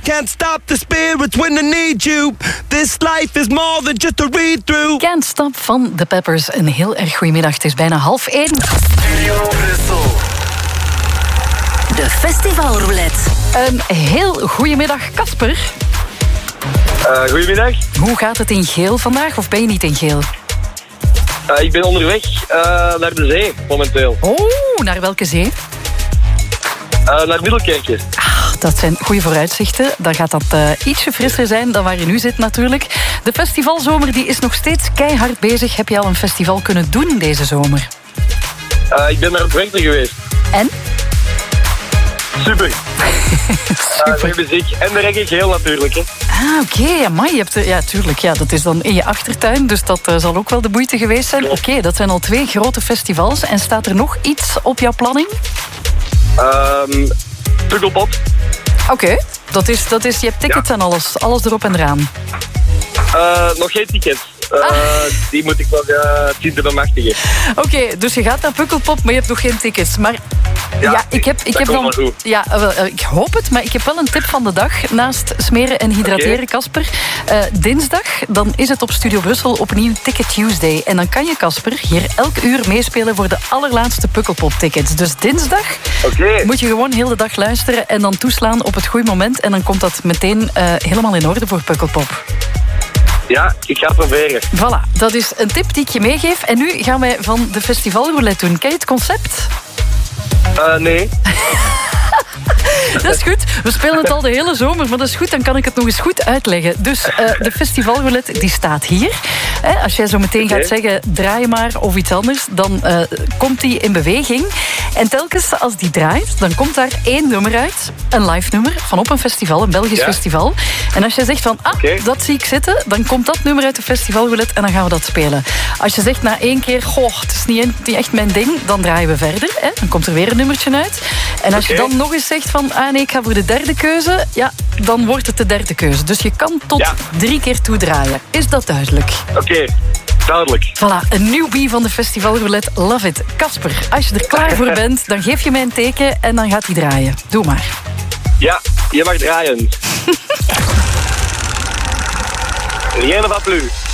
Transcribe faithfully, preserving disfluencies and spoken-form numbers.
Can't stop the spirits when they need you. This life is more than just a read-through. Can't Stop van The Peppers. Een heel erg goedemiddag. Het is bijna half één. Studio Brussel. De festivalroulette. Een heel goedemiddag, Casper. Uh, goedemiddag. Hoe gaat het in Geel vandaag, of ben je niet in Geel? Uh, ik ben onderweg uh, naar de zee, momenteel. Oh, naar welke zee? Uh, naar Middelkerkje. Ah, dat zijn goede vooruitzichten. Dan gaat dat uh, ietsje frisser zijn dan waar je nu zit natuurlijk. De festivalzomer die is nog steeds keihard bezig. Heb je al een festival kunnen doen deze zomer? Uh, ik ben naar het Werchter geweest. En? Super. Super. Uh, muziek en de reggae geel natuurlijk. Hè. Ah, oké. Okay. Amai, je hebt er, ja, tuurlijk. Ja, dat is dan in je achtertuin, dus dat uh, zal ook wel de moeite geweest zijn. Oké, okay, dat zijn al twee grote festivals. En staat er nog iets op jouw planning? Um, Pukkelpop. Oké, okay. dat is, dat is, je hebt tickets ja. en alles, alles erop en eraan. Uh, nog geen tickets. Uh, ah. Die moet ik nog uh, zien te bemachtigen. Oké, okay, dus je gaat naar Pukkelpop, maar je hebt nog geen tickets. Maar ja, ja ik heb, ik heb dan, ja, uh, ik hoop het, maar ik heb wel een tip van de dag. Naast smeren en hydrateren, Casper. Okay. Uh, dinsdag, dan is het op Studio Brussel opnieuw Ticket Tuesday. En dan kan je, Casper, hier elk uur meespelen voor de allerlaatste Pukkelpop-tickets. Dus dinsdag okay. moet je gewoon heel de dag luisteren en dan toeslaan op het goede moment. En dan komt dat meteen uh, helemaal in orde voor Pukkelpop. Ja, ik ga proberen. Voilà, dat is een tip die ik je meegeef. En nu gaan wij van de festivalroulette doen. Ken je het concept? Uh, nee. Dat is goed. We spelen het al de hele zomer, maar dat is goed. Dan kan ik het nog eens goed uitleggen. Dus uh, de festivalroulette die staat hier. Eh, als jij zo meteen okay. gaat zeggen, draai maar of iets anders, dan uh, komt die in beweging. En telkens als die draait, dan komt daar één nummer uit. Een live nummer van op een festival, een Belgisch ja. festival. En als je zegt van, ah, okay. dat zie ik zitten, dan komt dat nummer uit de festivalroulette en dan gaan we dat spelen. Als je zegt na één keer, goh, het is niet, niet echt mijn ding, dan draaien we verder. Eh. Dan komt er weer een nummertje uit. En als okay. je dan nog eens zegt van, ah nee, ik ga voor de derde keuze, ja, dan wordt het de derde keuze. Dus je kan tot ja. drie keer toedraaien. Is dat duidelijk? Oké, okay. duidelijk. Voilà, een newbie van de festivalroulette. Love it. Casper, als je er klaar voor bent, dan geef je mij een teken en dan gaat hij draaien. Doe maar. Ja, je mag draaien. Rien ne va plus.